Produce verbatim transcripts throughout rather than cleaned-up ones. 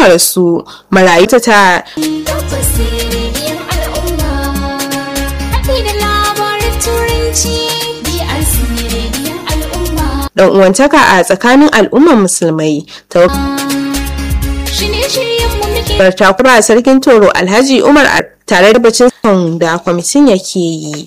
suka rasu, marayu ta ta dan uwantaka a tsakanin al'ummar musulmai ta takura sarkin Toro Alhaji Umar tare da bacin da kwamitin yake yi.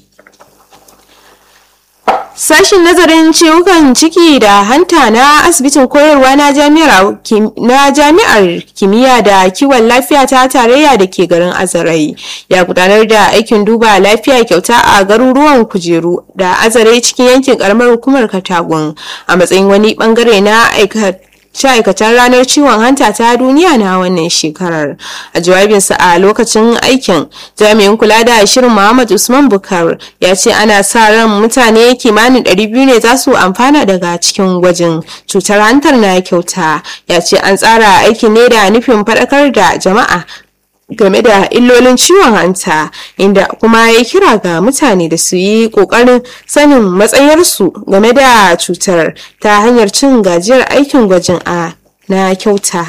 Sashin nazarin ciwukan ciki da hanta na asibitin koyarwa na jami'ar na jami'ar kimiyya da kiwon lafiya ta tarayya da ke garin Azare ya gudanar da aikin duba lafiya kyauta a garuruwan Kujeru da Azare cikin yankin karamar hukumar Katagun a matsayin wani bangare na aikata aikatan ranar ciwon hanta ta duniya na wannan shekarar. A jawabinsa a lokacin aikin, jami'in kula da shirin Muhammad Usman Bukar ya ce ana sa ran mutane kimanin ɗari biyu ne za su amfana daga cikin gwajin cutar hantar na kyauta. Ya ce an tsara aikin ne da nufin faɗakar da jama'a game da illolin ciwon hanta, inda kuma ya kira ga mutane da su yi kokarin sanin matsayarsu game da cutar ta hanyar cin gajiyar aikin gwajin a na kyauta.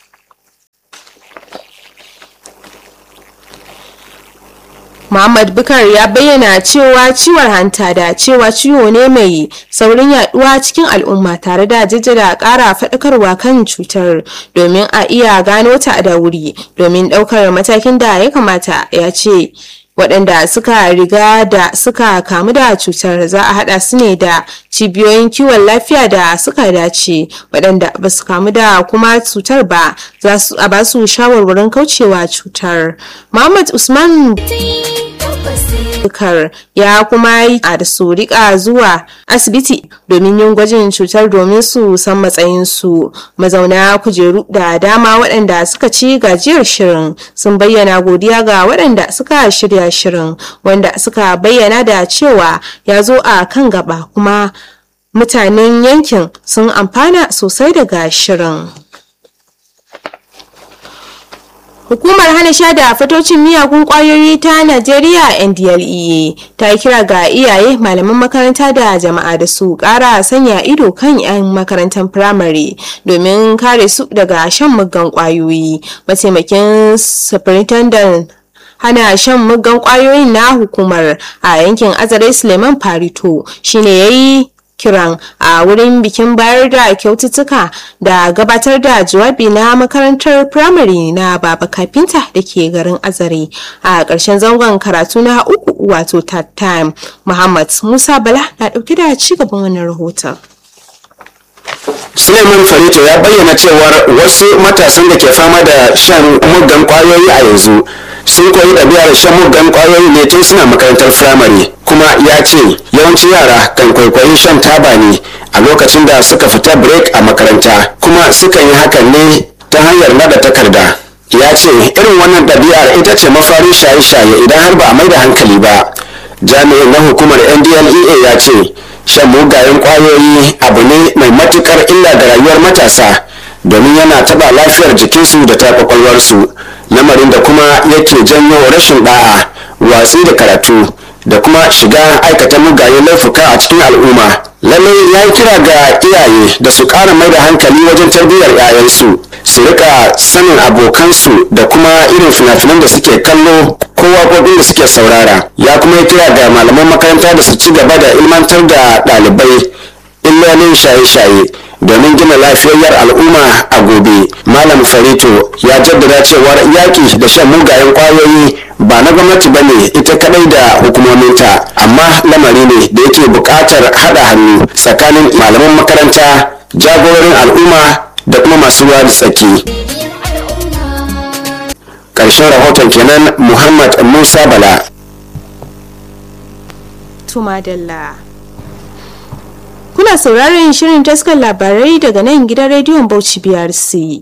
Muhammad Bukar ya bayyana cewa ciwon hanta da cewa ciwo ne mai saurin yaduwa cikin al'umma tare da jaddada ƙara faɗakarwa kan cutar domin a iya gano ta da wuri domin ɗaukar matakin da ya kamata. Ya ce waɗanda suka riga da suka kamu da cutar za a haɗa su ne da cibiyoyin kiwon lafiya da suka dace, waɗanda ba su kamu da kuma cutar ba za su a ba su shawarwarin kaucewa cutar. Muhammad Usman Bukar ya kuma yi da su rika zuwa asibiti domin yin gwajin cutar domin su san matsayinsu. Mazauna Kujeru da dama waɗanda suka ci gajiyar shirin sun bayyana godiya ga waɗanda suka shirya shirin, wanda suka bayyana da cewa ya zo a kan gaba kuma mutanen yankin sun amfana sosai daga shirin. Hukumar hana sha da fatocin miyagun kwayoyi ta Najeriya N D L E A ta yi kira ga iyaye, malaman makaranta da jama'a da su ƙara sanya ido kan 'yan makarantar firamare domin kare su daga shan muggan kwayoyi. Mataimakin Superintendent hana shan muggan kwayoyin na hukumar a yankin Azare Suleiman Farito shine yayi kiran a wurin bikin bayar da kyaututtuka da gabatar da jawabi na makarantar firamare na Baba Kafinta da ke garin Azare a ƙarshen zangon karatu na uku wato third time. Muhammad Musa Bala na ɗauke da ci gaban wannan rahoton. Suleiman Farito ya bayyana cewar wasu matasan da ke fama da shan muggan kwayoyi a yanzu sun koyi ɗabi'ar shan muggan kwayoyi ne tun suna makarantar firamare, kuma ya ce yawancin yara kan kwaikwayi shan taba ne a lokacin da suka fita break a makaranta, kuma sukan yi hakan ne ta hanyar nada takarda. Ya ce irin wannan ɗabi'ar ita ce mafarin shaye-shaye idan har ba a mai da hankali ba. Jami'in na hukumar N D L E A ya ce shan mugayen kwayoyi abu ne mai matukar illa ga rayuwar matasa domin yana taɓa lafiyar jikinsu da ta kwakwalwarsu, lamarin da kuma yake janyo rashin da'a, watsi da karatu da kuma shiga aikata mugayen laifuka a cikin al'umma. Lallai ya yi kira ga iyaye da su ƙara mai da hankali wajen tarbiyyar 'ya'yansu, su rika sanin abokansu da kuma irin fina-finan da suke kallo ko waƙoƙin da suke saurara. Ya kuma yi kira ga malaman makaranta da su ci gaba da ilmantar da ɗalibai illolin shaye-shaye domin gina lafiyayyar al'umma a gobe. Malam Farito ya jaddada cewar yaƙi da shan mugayen ƙwayoyi ba na gwamnati ba ne ita kadai da hukumominta, amma lamari ne da yake buƙatar haɗa hannu tsakanin malaman makaranta, jagororin al'umma da kuma masu ruwa da tsaki. Ƙarshen rahoton kenan. Muhammad Musa Bala. Tumadalla. Kuna sauraron shirin taskar labarai daga nan gidan rediyon Bauchi B R C.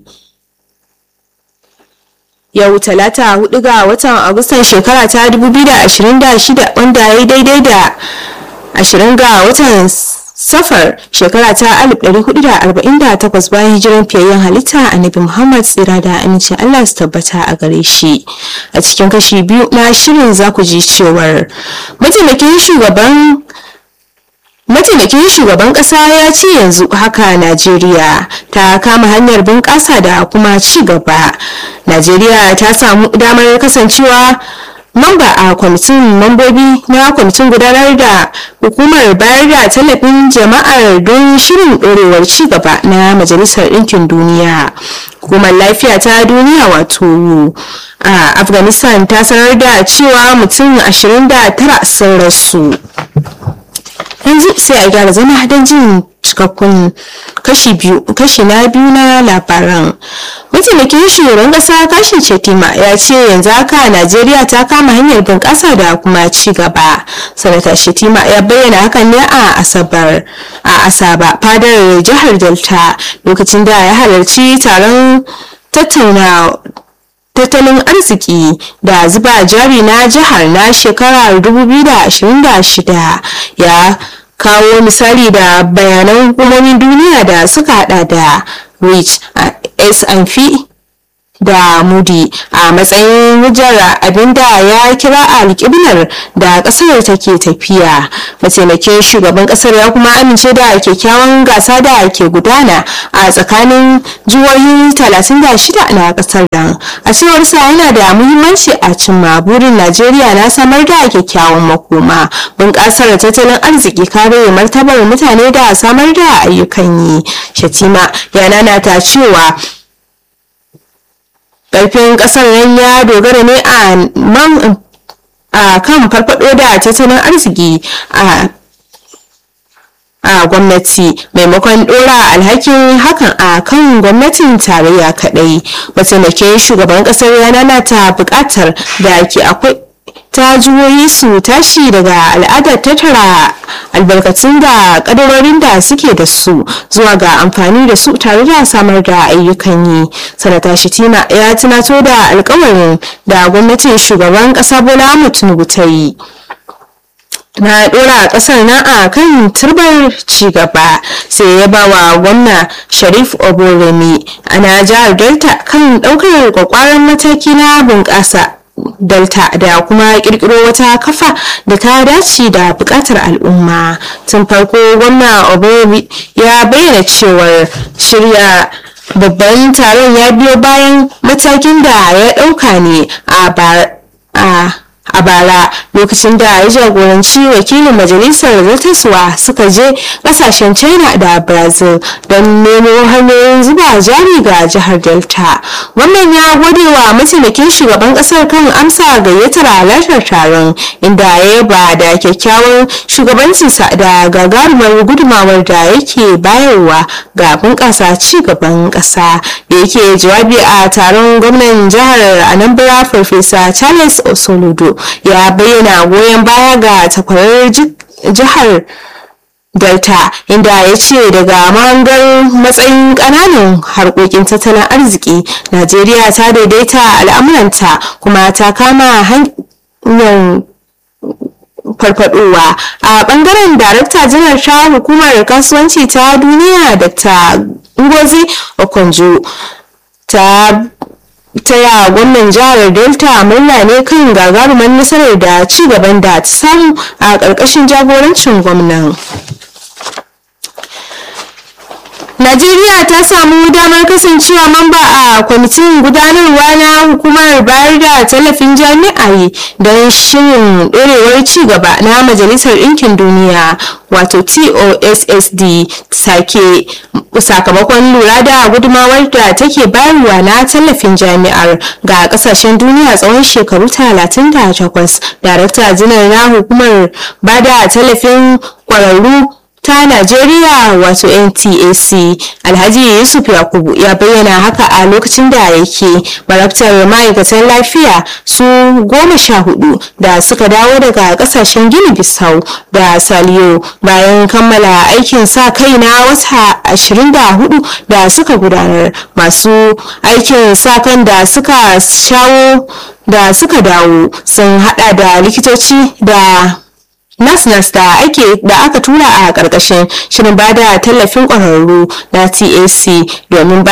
Yau talata hudu ga watan Agustan shekara ta dubu biyu da ashirin da shida wanda ya yi daidai da ashirin ga watan Safar shekara ta alif ɗari hudu da arba'in da takwas bayan hijiran fiyayyen halitta Annabi Muhammad tsira da amincin Allah su tabbata a gare shi. A cikin kashi biyu na shirin za ku ji cewar mataimakin shugaban Mataimakin shugaban kasa ya ce yanzu haka Najeriya ta kama hanyar bunƙasa da kuma ci gaba. Najeriya ta samu damar kasancewa mamba a kwamitin mambobi na kwamitin gudanar da hukumar bayar da tallafin jama'ar don shirin ɗorewar ci gaba na Majalisar Ɗinkin Duniya. Hukumar lafiya ta duniya wato a Afghanistan ta sanar da cewa mutum ashirin da tara sun rasu. Yanzu sai a gyara zama don jin cikakkun kashi biyu kashi na biyu na labaran. Mataimakin shugaban kasa Kashim Shettima ya ce yanzu haka Najeriya ta kama hanyar bunƙasa da kuma ci gaba. Sanata Shettima ya bayyana hakan ne a Asabar a Asaba fadar jihar Delta lokacin da ya halarci taron tattauna tattalin arziki da zuba jari na jihar na shekarar dubu biyu da ashirin da shida. Ya kawo misali da bayanan hukumomin duniya da suka hada da Rich, S and P da Moody a matsayin hujjar abinda ya kira alƙiblar da ƙasar take tafiya. Mataimakin shugaban ƙasar ya kuma amince da kyakkyawan gasa da ke gudana a tsakanin jihohi talatin da shida na ƙasar nan. A cewar sa yana da muhimmanci a cimma burin Najeriya na samar da kyakkyawan makoma, bunƙasar tattalin arziki, kare martabar mutane da samar da ayyukan yi. Shettima ya nanata cewa ƙarfin ƙasar nan ya dogara ne a man a kan farfado da tattalin arziki a a gwamnati maimakon dora alhakin hakan a kan gwamnatin tarayya kadai. Mataimakin shugaban ƙasar ya nanata buƙatar da ke akwai ta jihohi su tashi daga al'adar tattara albarkatun da kadarorin da suke da su zuwa ga amfani da su tare da samar da ayyukan yi. Sanata Shettima ya tunato da alkawarin da gwamnatin shugaban kasa Bola Ahmed Tinubu ta yi na dora kasar nan a kan turbar cigaba. Sai ya ba wa gwamna Sharif Oboremi a jihar Delta kan daukar kwakwaran mataki na bunƙasa Delta da kuma kirkiro wata kafa da ta dace da bukatar al'umma. Tun farko gwamna Oboremi ya bayyana cewar shirya babban taron ya biyo bayan matakin da ya dauka ne a bar a a bara lokacin da ya jagoranci wakilin majalisar zartaswa suka je kasashen China da Brazil don nemo hanyoyin zuba jari ga jihar Delta. Wannan ya gode wa mataimakin shugaban kasar kan amsa gayyatar halartar taron, inda ya yaba da kyakkyawan shugabancinsa da gagarumar gudumawar da yake bayarwa ga bunƙasa ci gaban ƙasa. Da yake jawabi a taron, gwamnan jihar Anambra Farfesa Charles Osoludo ya bayyana goyon baya ga takwarar jihar Delta, inda ya ce daga mahangar matsayin ƙananan harkokin tattalin arziki Najeriya ta daidaita al'amuranta kuma ta kama hanyar farfadowa. A bangaren darakta janar ta hukumar kasuwanci ta duniya Dr. Ngozi Okonjo ta taya gwamnan jihar Delta murna ne kan gagarumar nasarar da ci gaban da ta samu a ƙarƙashin jagorancin gwamnan. Najeriya ta samu damar kasancewa mamba a kwamitin gudanarwa na hukumar bayar da tallafin jami'ai don shirin ɗorewar ci gaba na Majalisar Ɗinkin Duniya wato T O S S D sake sakamakon lura da gudumawar da take bayarwa na tallafin jami'ar ga kasashen duniya tsawon shekaru talatin da takwas. Darakta janar na hukumar bada tallafin kwararru ta Najeriya wato N T A C Alhaji Yusuf Yakubu ya bayyana haka a lokacin da yake marabtar ma'aikatan lafiya su goma sha hudu da suka dawo daga kasashen Gini Bissau da Saliyo bayan kammala aikin sa kai na wata ashirin da hudu da suka gudanar. Masu aikin sa kan da suka shawo da suka dawo sun hada da likitoci da nas-nas da ake da aka tura a ƙarƙashin shirin bada tallafin ƙwararru na T A C domin